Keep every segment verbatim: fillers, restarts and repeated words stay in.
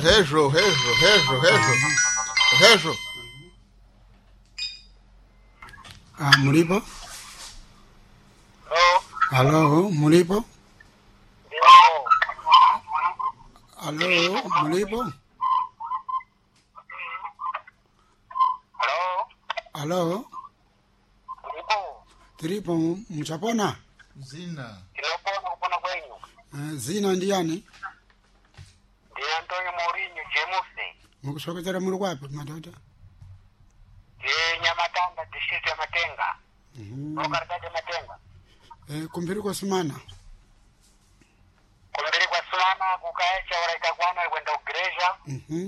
Rejo, rejo, rejo, rejo. Rejo. Ah, mulipo? Oh, Halo, mulipo? oh. Halo, mulipo? Hello? Halo, Ulipo? tiripo mchapona? Zina. Ilopona kupona kwenyu. Uh, zina ndiani? Ndi Antonio Mourinho Jemuse. Mukusokotera muri kwapi madota? Ye Nyamatanga district ya Matenga. Mhm. Lokalidade Matenga. Eh, kumbiri kwa sumana. Kumbiri kwa Sumana kukaecha waraika kwana kwenda Ugereja. Mhm.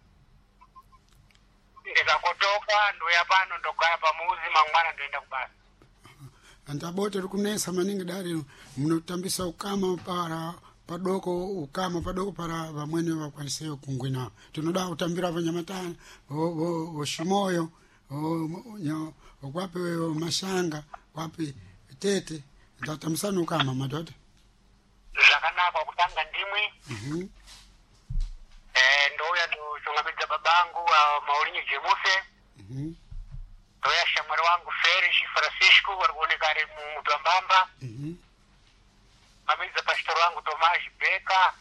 Ndikakotoka ndo yapano ndo kaya pamuzi mangwana ndoenda kubasa. Antabote rikunesa maningi dari munotambisa ukama para padoko ukama padoko para vamwene vakwaniseo kungwina tinoda kutambira vanyamatana voshimoyo okwapi mashanga kwapi tete ndatambisana ukama madota. Zvakanaka kutanga ndimwi. Mhm. Eh ndouya ndochungamidza babangu uh, Mourinho Jemuse. Mhm. Ndouya shamwari wangu Ferish Francisco wari kuoneka ari mutambamba. Mhm. Mamidza pastor wangu Tomas Beka.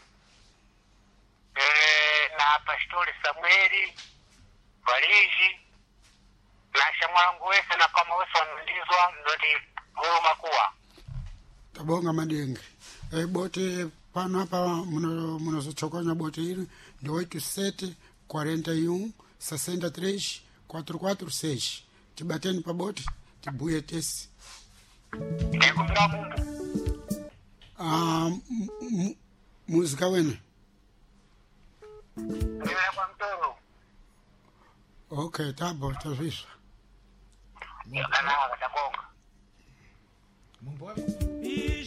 Eh na pastor Samueli Valiji. Na shamwangu wese na kama wese wanulizwa ndoti guru makuwa. Tabonga madenge. Eh, bote pano hapa muno munozochokonya bote hili ndio oito sete quarenta e um sessenta e três quatro quatro seis. Tibateni pa bote tibuye tesi. Ndikumbira mundu. Ah, muzika wene. Ndikumbira kwa mtoro. Okay, tabo tavisa. Yakanaka tabonga. Vambora?